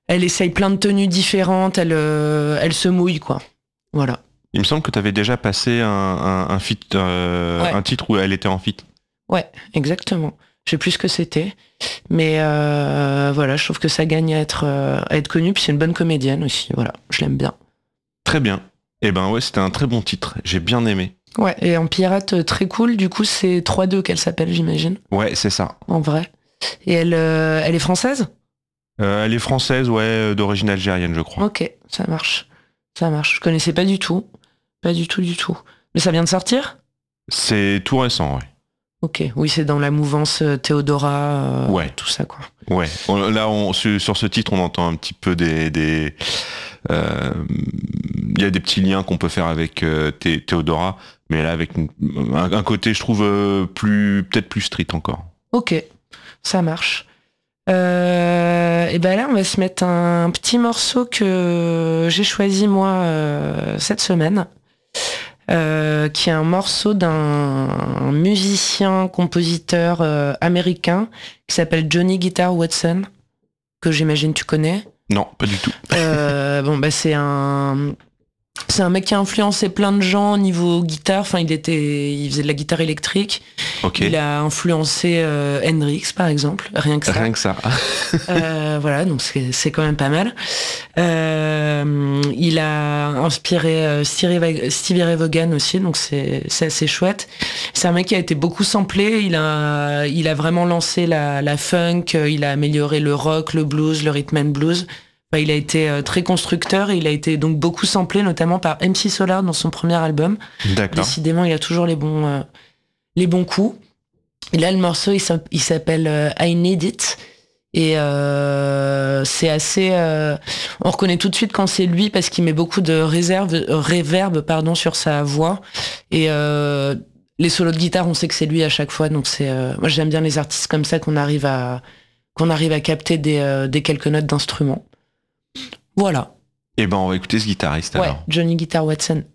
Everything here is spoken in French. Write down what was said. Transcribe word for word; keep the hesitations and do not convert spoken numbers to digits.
elle essaye plein de tenues différentes, elle, euh, elle se mouille, quoi. Voilà. Il me semble que tu avais déjà passé un, un, un, feat, euh, Ouais. un titre où elle était en feat. Ouais, exactement. Je sais plus ce que c'était, mais euh, voilà, je trouve que ça gagne à être, euh, à être connu, puis c'est une bonne comédienne aussi, voilà, je l'aime bien. Très bien. Eh ben ouais, c'était un très bon titre, j'ai bien aimé. Ouais, et en pirate euh, très cool, du coup c'est trois deux qu'elle s'appelle, j'imagine. Ouais, c'est ça. En vrai. Et elle, euh, elle est française ? Euh, elle est française, ouais, d'origine algérienne, je crois. Ok, ça marche. Ça marche. Je connaissais pas du tout. Pas du tout, du tout. Mais ça vient de sortir ? C'est tout récent, ouais. Ok, oui, c'est dans la mouvance euh, Théodora, euh, Ouais. tout ça, quoi. Ouais. On- là, on, sur, sur ce titre, on entend un petit peu des... des euh, il y a des petits liens qu'on peut faire avec euh, Thé- Théodora, mais là, avec une- un, un côté, je trouve, euh, plus peut-être plus street encore. Ok, ça marche. Euh, et ben là, on va se mettre un petit morceau que j'ai choisi moi euh, cette semaine, euh, qui est un morceau d'un musicien, compositeur euh, américain qui s'appelle Johnny Guitar Watson, que j'imagine tu connais. Non, pas du tout. Euh, bon, bah c'est un c'est un mec qui a influencé plein de gens au niveau guitare. Enfin, il était, il faisait de la guitare électrique. Ok. Il a influencé euh, Hendrix, par exemple, rien que ça. Rien que ça. Euh, voilà, donc c'est, c'est quand même pas mal. Euh, il a inspiré euh, Stevie Vai- Stevie Ray Vaughan aussi, donc c'est, c'est assez chouette. C'est un mec qui a été beaucoup samplé. Il a, il a vraiment lancé la, la funk. Il a amélioré le rock, le blues, le rhythm and blues. Enfin, il a été euh, très constructeur et il a été donc beaucoup samplé, notamment par M C Solar dans son premier album. D'accord. Décidément, il a toujours les bons, euh, les bons coups. Et là, le morceau, il s'app- il s'appelle euh, I Need It. Et euh, c'est assez... euh, on reconnaît tout de suite quand c'est lui parce qu'il met beaucoup de réserve, euh, réverb pardon, sur sa voix. Et euh, les solos de guitare, on sait que c'est lui à chaque fois. Donc c'est, euh, moi, j'aime bien les artistes comme ça qu'on arrive à, qu'on arrive à capter des, euh, des quelques notes d'instruments. Voilà. Eh ben, on va écouter ce guitariste Ouais, alors. Johnny Guitar Watson.